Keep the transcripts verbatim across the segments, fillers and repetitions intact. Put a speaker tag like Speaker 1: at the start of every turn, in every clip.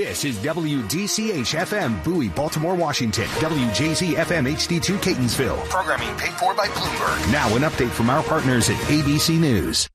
Speaker 1: This is W D C H F M, Bowie, Baltimore, Washington. W J Z F M H D two, Catonsville. Programming paid for by Bloomberg. Now an update from our partners at A B C News.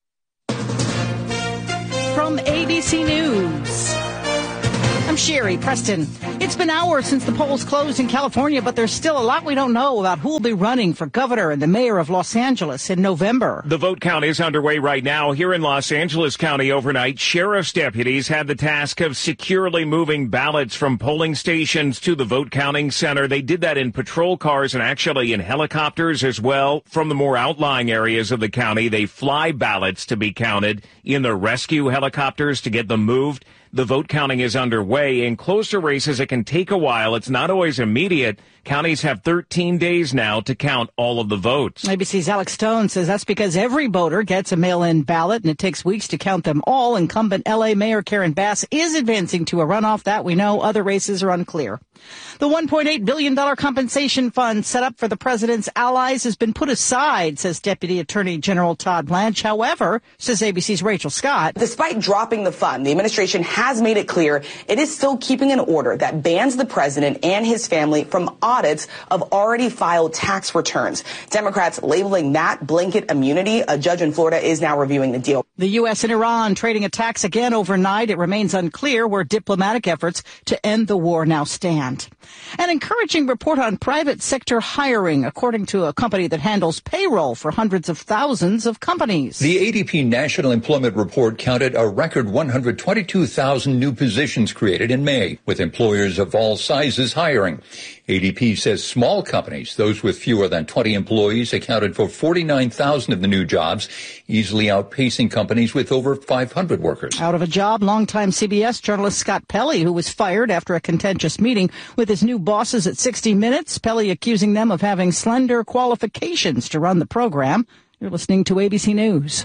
Speaker 2: From A B C News, I'm Sherry Preston. It's been hours since the polls closed in California, but there's still a lot we don't know about who will be running for governor and the mayor of Los Angeles in November.
Speaker 3: The vote count is underway right now here in Los Angeles County overnight. Sheriff's deputies had the task of securely moving ballots from polling stations to the vote counting center. They did that in patrol cars and actually in helicopters as well. From the more outlying areas of the county, they fly ballots to be counted in the rescue helicopters to get them moved. The vote counting is underway. In closer races, it can take a while. It's not always immediate. Counties have thirteen days now to count all of the votes.
Speaker 2: A B C's Alex Stone says that's because every voter gets a mail-in ballot, and it takes weeks to count them all. Incumbent L A Mayor Karen Bass is advancing to a runoff. That we know. Other races are unclear. The one point eight billion dollars compensation fund set up for the president's allies has been put aside, says Deputy Attorney General Todd Blanche. However, says A B C's Rachel Scott,
Speaker 4: despite dropping the fund, the administration has made it clear it is still keeping an order that bans the president and his family from audits of already filed tax returns. Democrats labeling that blanket immunity. A judge in Florida is now reviewing the deal.
Speaker 2: The U S and Iran trading attacks again overnight. It remains unclear where diplomatic efforts to end the war now stand. An encouraging report on private sector hiring, according to a company that handles payroll for hundreds of thousands of companies.
Speaker 5: The A D P National Employment Report counted a record one hundred twenty-two thousand new positions created in May, with employers of all sizes hiring. A D P says small companies, those with fewer than twenty employees, accounted for forty-nine thousand of the new jobs, easily outpacing companies with over five hundred workers.
Speaker 2: Out of a job, longtime C B S journalist Scott Pelley, who was fired after a contentious meeting with his new bosses at sixty minutes. Pelley accusing them of having slender qualifications to run the program. You're listening to A B C News.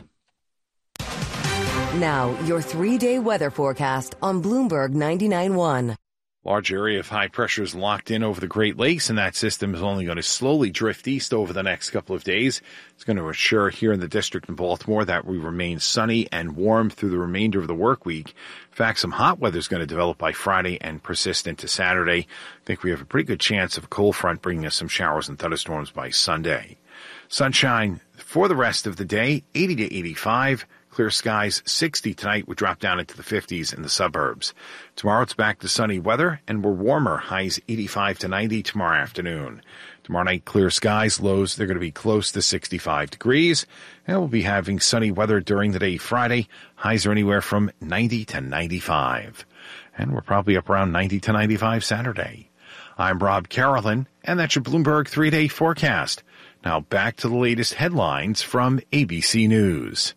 Speaker 6: Now, your three-day weather forecast on Bloomberg ninety-nine point one.
Speaker 7: Large area of high pressure is locked in over the Great Lakes, and that system is only going to slowly drift east over the next couple of days. It's going to ensure here in the district in Baltimore that we remain sunny and warm through the remainder of the work week. In fact, some hot weather is going to develop by Friday and persist into Saturday. I think we have a pretty good chance of a cold front bringing us some showers and thunderstorms by Sunday. Sunshine for the rest of the day, eighty to eighty-five. Clear skies, sixty tonight, would drop down into the fifties in the suburbs. Tomorrow it's back to sunny weather, and we're warmer. Highs eighty-five to ninety tomorrow afternoon. Tomorrow night, clear skies, lows, they're going to be close to sixty-five degrees. And we'll be having sunny weather during the day Friday. Highs are anywhere from ninety to ninety-five. And we're probably up around ninety to ninety-five Saturday. I'm Rob Carolyn, and that's your Bloomberg three-day forecast. Now back to the latest headlines from A B C News.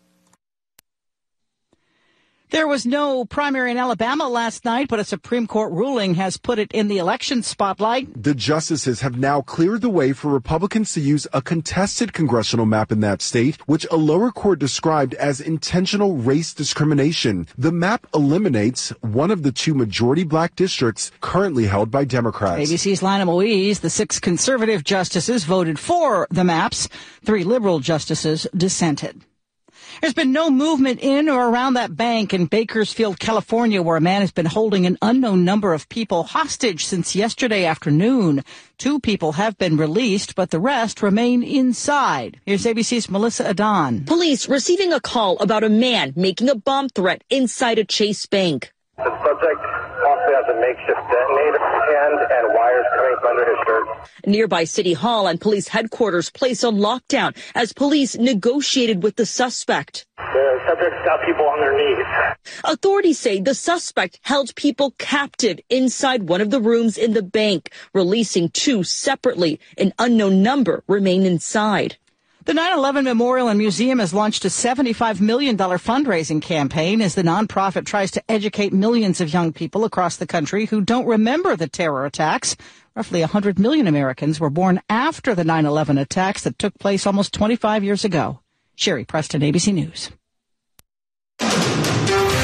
Speaker 2: There was no primary in Alabama last night, but a Supreme Court ruling has put it in the election spotlight.
Speaker 8: The justices have now cleared the way for Republicans to use a contested congressional map in that state, which a lower court described as intentional race discrimination. The map eliminates one of the two majority black districts currently held by Democrats.
Speaker 2: A B C's Lina Moise, the six conservative justices voted for the maps. Three liberal justices dissented. There's been no movement in or around that bank in Bakersfield, California, where a man has been holding an unknown number of people hostage since yesterday afternoon. Two people have been released, but the rest remain inside. Here's A B C's Melissa Adon.
Speaker 9: Police receiving a call about a man making a bomb threat inside a Chase bank.
Speaker 10: The subject also has a makeshift detonator hand and wires coming from under his shirt.
Speaker 9: Nearby City Hall and police headquarters placed on lockdown as police negotiated with the suspect.
Speaker 10: The subject's got people on their knees.
Speaker 9: Authorities say the suspect held people captive inside one of the rooms in the bank, releasing two separately. An unknown number remain inside.
Speaker 2: The nine eleven Memorial and Museum has launched a seventy-five million dollars fundraising campaign as the nonprofit tries to educate millions of young people across the country who don't remember the terror attacks. Roughly one hundred million Americans were born after the nine eleven attacks that took place almost twenty-five years ago. Sherry Preston, A B C News.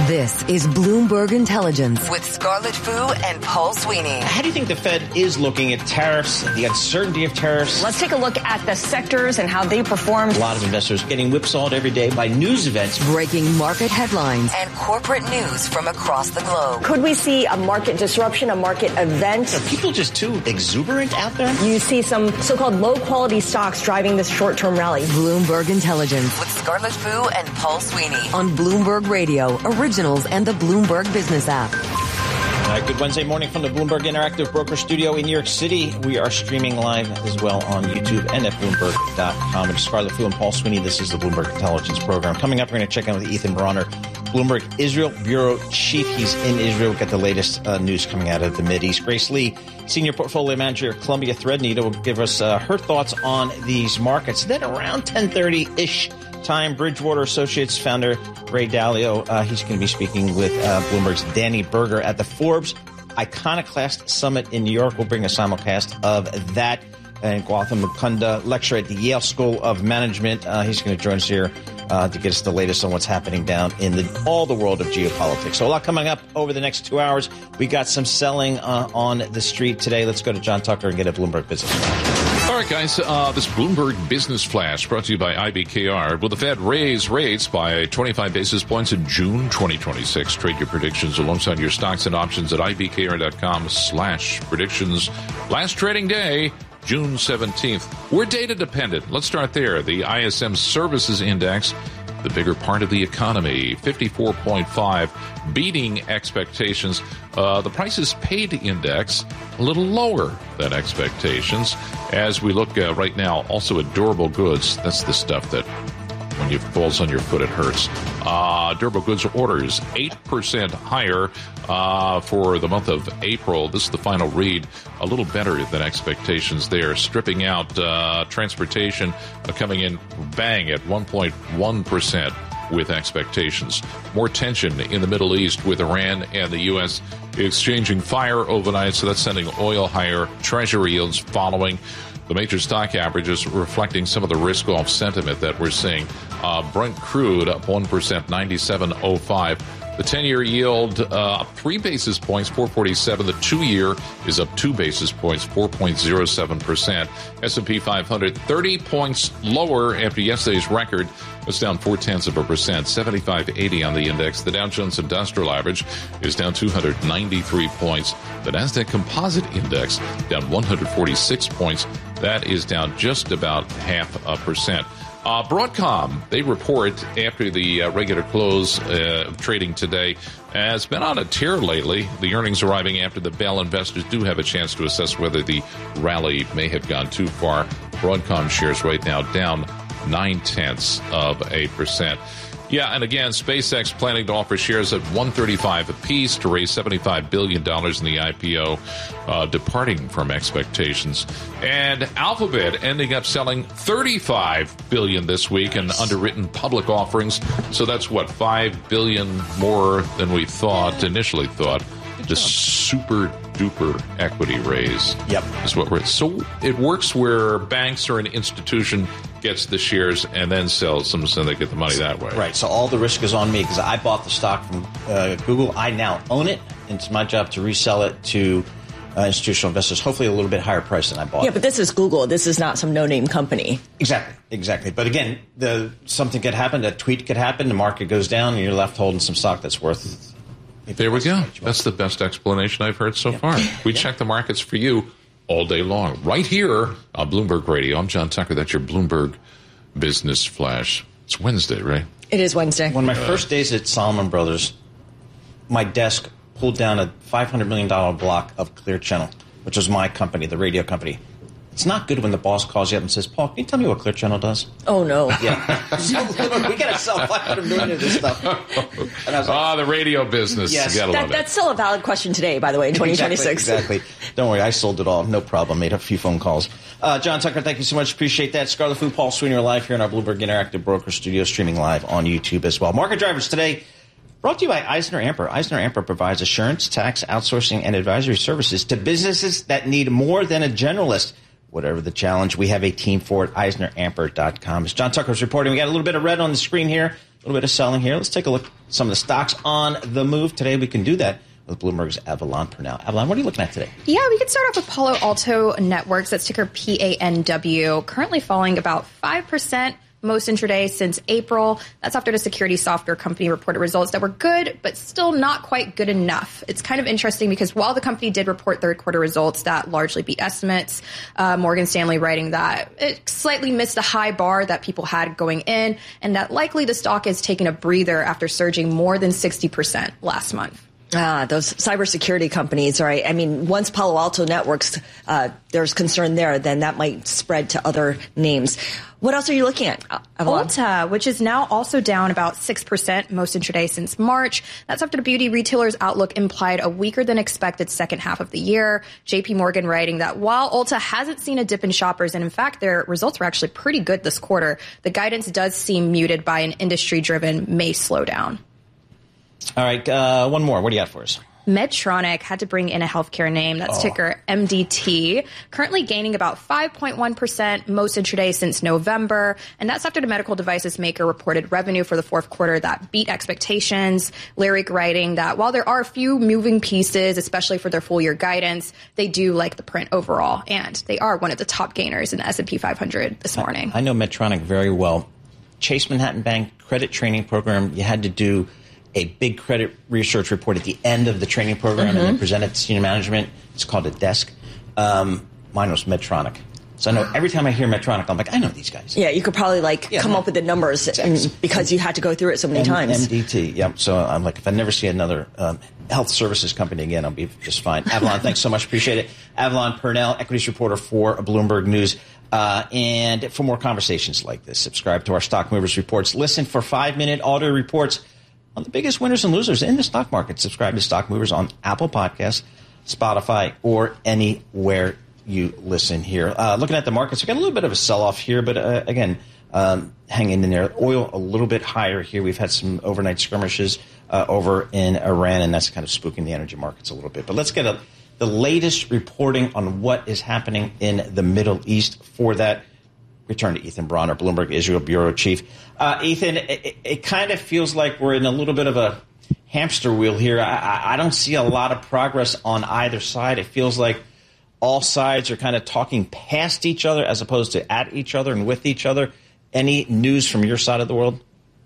Speaker 6: This is Bloomberg Intelligence with Scarlett Fu and Paul Sweeney.
Speaker 11: How do you think the Fed is looking at tariffs, the uncertainty of tariffs?
Speaker 12: Let's take a look at the sectors and how they performed.
Speaker 11: A lot of investors getting whipsawed every day by news events.
Speaker 6: Breaking market headlines and corporate news from across the globe.
Speaker 12: Could we see a market disruption, a market event?
Speaker 11: Are people just too exuberant out there?
Speaker 12: You see some so-called low-quality stocks driving this short-term rally.
Speaker 6: Bloomberg Intelligence with Scarlett Fu and Paul Sweeney on Bloomberg Radio, Originals, and the Bloomberg Business app.
Speaker 11: Uh, good Wednesday morning from the Bloomberg Interactive Broker Studio in New York City. We are streaming live as well on YouTube and at Bloomberg dot com. It's Scarlett Fu and Paul Sweeney. This is the Bloomberg Intelligence Program. Coming up, we're going to check in with Ethan Bronner, Bloomberg Israel Bureau Chief. He's in Israel. We'll get the latest uh, news coming out of the Mideast. Grace Lee, Senior Portfolio Manager at Columbia Threadneedle, will give us uh, her thoughts on these markets. Then around ten thirty-ish time, Bridgewater Associates founder Ray Dalio, uh, he's going to be speaking with uh, Bloomberg's Danny Berger at the Forbes Iconoclast Summit in New York. We'll bring a simulcast of that. And Gautam Mukunda, lecturer at the Yale School of Management. Uh, he's going to join us here uh, to get us the latest on what's happening down in the, all the world of geopolitics. So a lot coming up over the next two hours. We got some selling uh, on the street today. Let's go to John Tucker and get a Bloomberg Business Flash.
Speaker 13: All right, guys, uh, this Bloomberg Business Flash brought to you by I B K R. Will the Fed raise rates by twenty-five basis points in June twenty twenty-six? Trade your predictions alongside your stocks and options at ibkr.com slash predictions. Last trading day, June seventeenth. We're data dependent. Let's start there. The I S M Services Index, the bigger part of the economy, fifty-four point five, beating expectations. Uh, the prices paid index, a little lower than expectations. As we look uh, right now, also at durable goods, that's the stuff that when it falls on your foot, it hurts. Uh, durable goods orders, eight percent higher uh, for the month of April. This is the final read. A little better than expectations there. Stripping out uh, transportation, uh, coming in bang at one point one percent with expectations. More tension in the Middle East with Iran and the U S exchanging fire overnight, so that's sending oil higher. Treasury yields following. The major stock averages reflecting some of the risk-off sentiment that we're seeing. Uh, Brent crude up one percent, ninety-seven oh five. The ten-year yield uh, up three basis points, four forty-seven. The two-year is up two basis points, four point oh seven percent. S and P five hundred, thirty points lower after yesterday's record. It's down four-tenths of a percent, seventy-five eighty on the index. The Dow Jones Industrial Average is down two hundred ninety-three points. The Nasdaq Composite Index down one hundred forty-six points. That is down just about half a percent. Uh, Broadcom, they report after the uh, regular close uh, of trading today, has been on a tear lately. The earnings arriving after the bell. Investors do have a chance to assess whether the rally may have gone too far. Broadcom shares right now down nine-tenths of a percent. Yeah, and again, SpaceX planning to offer shares at one thirty-five apiece to raise seventy-five billion dollars in the I P O, uh, departing from expectations. And Alphabet ending up selling thirty-five billion dollars this week in underwritten public offerings. So that's what, five billion dollars more than we thought, initially thought. The super duper equity raise.
Speaker 11: Yep.
Speaker 13: Is what we're so it works where banks or an institution gets the shares and then sells them, so they get the money that way.
Speaker 11: Right. So all the risk is on me because I bought the stock from uh, Google. I now own it. And it's my job to resell it to uh, institutional investors, hopefully a little bit higher price than I bought.
Speaker 9: Yeah, but this is Google. This is not some no-name company.
Speaker 11: Exactly. Exactly. But again, the something could happen. A tweet could happen. The market goes down, and you're left holding some stock that's worth.
Speaker 13: There we go. That's the best explanation I've heard so yeah. far. We yeah. check the markets for you all day long, right here on Bloomberg Radio. I'm John Tucker. That's your Bloomberg Business Flash. It's Wednesday, right?
Speaker 9: It is Wednesday.
Speaker 11: One of my uh, first days at Salomon Brothers, my desk pulled down a five hundred million dollars block of Clear Channel, which was my company, the radio company. It's not good when the boss calls you up and says, Paul, can you tell me what Clear Channel does?
Speaker 9: Oh, no.
Speaker 11: Yeah. So, we got to sell five hundred million dollars of this stuff. And I was like,
Speaker 13: oh, the radio business.
Speaker 11: Yes.
Speaker 13: You gotta
Speaker 9: that,
Speaker 13: love
Speaker 9: that's
Speaker 13: it.
Speaker 9: still a valid question today, by the way, in twenty twenty-six.
Speaker 11: Exactly, exactly. Don't worry, I sold it all. No problem. Made a few phone calls. Uh, John Tucker, thank you so much. Appreciate that. Scarlett Fu, Paul Sweeney are live here in our Bloomberg Interactive Broker Studio, streaming live on YouTube as well. Market drivers today brought to you by Eisner Amper. Eisner Amper provides assurance, tax, outsourcing, and advisory services to businesses that need more than a generalist. Whatever the challenge, we have a team for it, eisner amper dot com. As John Tucker's reporting, we got a little bit of red on the screen here. little bit of selling here. Let's take a look at some of the stocks on the move. Today we can do that with Bloomberg's Avalon Purnell. Avalon, what are you looking at today?
Speaker 14: Yeah, we could start off with Palo Alto Networks. That's ticker P A N W. Currently falling about five percent. Most intraday since April. That's after the security software company reported results that were good, but still not quite good enough. It's kind of interesting because while the company did report third quarter results that largely beat estimates, uh, Morgan Stanley writing that it slightly missed a high bar that people had going in, and that likely the stock is taking a breather after surging more than sixty percent last month.
Speaker 12: Ah, those cybersecurity companies, right? I mean, once Palo Alto Networks, uh, there's concern there, then that might spread to other names. What else are you looking at, Avalon?
Speaker 14: Ulta, which is now also down about six percent most intraday since March. That's after the beauty retailer's outlook implied a weaker than expected second half of the year. J P Morgan writing that while Ulta hasn't seen a dip in shoppers, and in fact, their results were actually pretty good this quarter, the guidance does seem muted by an industry-driven May slowdown.
Speaker 11: All right, uh, one more. What do you got for us?
Speaker 14: Medtronic had to bring in a healthcare name. That's oh. ticker M D T, currently gaining about five point one percent most intraday since November. And that's after the medical devices maker reported revenue for the fourth quarter that beat expectations. Lyric writing that while there are a few moving pieces, especially for their full year guidance, they do like the print overall. And they are one of the top gainers in the S and P five hundred this morning.
Speaker 11: I, I know Medtronic very well. Chase Manhattan Bank credit training program, you had to do a big credit research report at the end of the training program mm-hmm. and then present it to senior management. It's called a desk. Um, mine was Medtronic. So I know every time I hear Medtronic, I'm like, I know these guys.
Speaker 12: Yeah, you could probably like yeah, come no. up with the numbers and, because you had to go through it so many M- times.
Speaker 11: M D T, yep. So I'm like, if I never see another um, health services company again, I'll be just fine. Avalon, thanks so much. Appreciate it. Avalon Purnell, equities reporter for Bloomberg News. Uh, and for more conversations like this, subscribe to our Stock Movers Reports. Listen for five-minute audio reports on the biggest winners and losers in the stock market. Subscribe to Stock Movers on Apple Podcasts, Spotify, or anywhere you listen here. Uh, looking at the markets, we got a little bit of a sell-off here, but uh, again, um, hanging in there. Oil a little bit higher here. We've had some overnight skirmishes uh, over in Iran, and that's kind of spooking the energy markets a little bit. But let's get a, the latest reporting on what is happening in the Middle East. For that, return to Ethan Bronner, Bloomberg Israel Bureau Chief. Uh, Ethan, it, it kind of feels like we're in a little bit of a hamster wheel here. I, I don't see a lot of progress on either side. It feels like all sides are kind of talking past each other as opposed to at each other and with each other. Any news from your side of the world?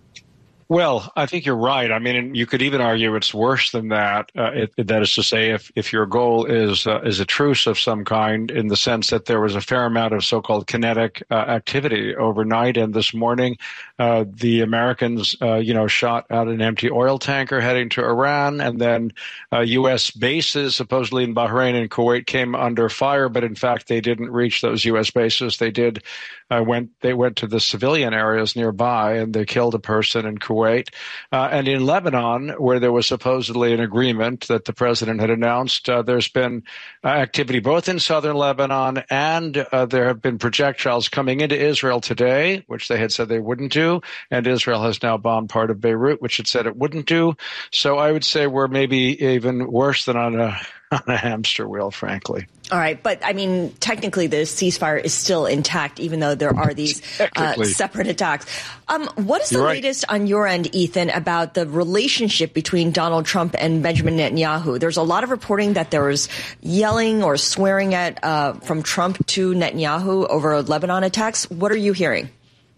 Speaker 15: Well, I think you're right. I mean, you could even argue it's worse than that. Uh, it, that is to say, if, if your goal is uh, is a truce of some kind, in the sense that there was a fair amount of so-called kinetic uh, activity overnight and this morning, uh, the Americans, uh, you know, shot out an empty oil tanker heading to Iran, and then uh, U S bases, supposedly in Bahrain and Kuwait, came under fire. But in fact, they didn't reach those U S bases. They did. Uh, went they went to the civilian areas nearby, and they killed a person in Kuwait. Uh, and in Lebanon, where there was supposedly an agreement that the president had announced, uh, there's been uh, activity both in southern Lebanon, and uh, there have been projectiles coming into Israel today, which they had said they wouldn't do, and Israel has now bombed part of Beirut, which it said it wouldn't do. So I would say we're maybe even worse than on a on a hamster wheel, frankly.
Speaker 12: All right. But, I mean, technically the ceasefire is still intact, even though there are these uh, separate attacks. Um, what is the You're latest right. on your end, Ethan, about the relationship between Donald Trump and Benjamin Netanyahu? There's a lot of reporting that there was yelling or swearing at uh, from Trump to Netanyahu over Lebanon attacks. What are you hearing?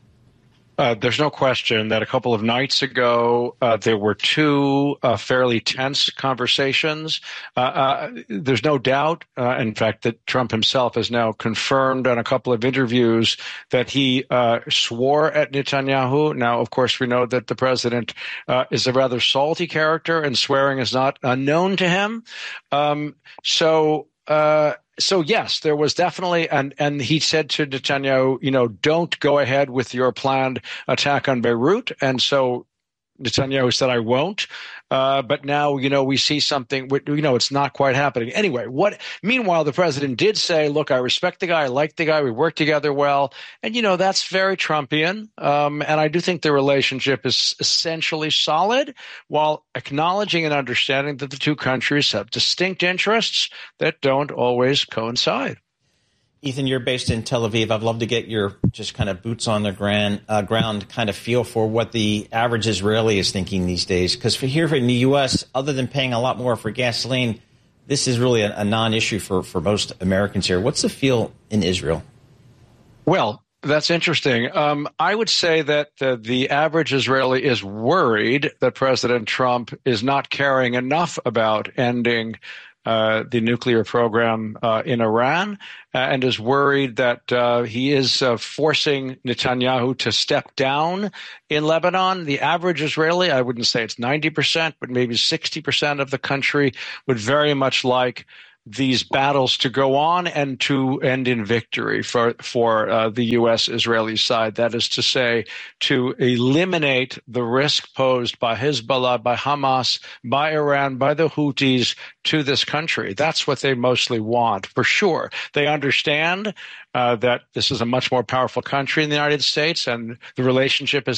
Speaker 15: Uh, there's no question that a couple of nights ago, uh, there were two uh, fairly tense conversations. Uh, uh, there's no doubt, uh, in fact, that Trump himself has now confirmed on a couple of interviews that he uh, swore at Netanyahu. Now, of course, we know that the president uh, is a rather salty character, and swearing is not unknown to him. Um, so uh So, yes, there was definitely, and, and he said to Netanyahu, you know, don't go ahead with your planned attack on Beirut. And so Netanyahu said, I won't. Uh, but now, you know, we see something, you know, it's not quite happening. Anyway, what, meanwhile, the president did say, look, I respect the guy. I like the guy. We work together well. And, you know, that's very Trumpian. Um, and I do think the relationship is essentially solid, while acknowledging and understanding that the two countries have distinct interests that don't always coincide.
Speaker 11: Ethan, you're based in Tel Aviv. I'd love to get your just kind of boots on the ground, uh, ground kind of feel for what the average Israeli is thinking these days. Because for here in the U S, other than paying a lot more for gasoline, this is really a, a non-issue for, for most Americans here. What's the feel in Israel?
Speaker 15: Well, that's interesting. Um, I would say that uh, the average Israeli is worried that President Trump is not caring enough about ending uh, the nuclear program uh, in Iran, uh, and is worried that uh, he is uh, forcing Netanyahu to step down in Lebanon. The average Israeli, I wouldn't say it's ninety percent, but maybe sixty percent of the country would very much like these battles to go on and to end in victory for for uh, the U S Israeli side. That is to say, to eliminate the risk posed by Hezbollah, by Hamas, by Iran, by the Houthis to this country. That's what they mostly want, for sure. They understand uh, that this is a much more powerful country in the United States, and the relationship is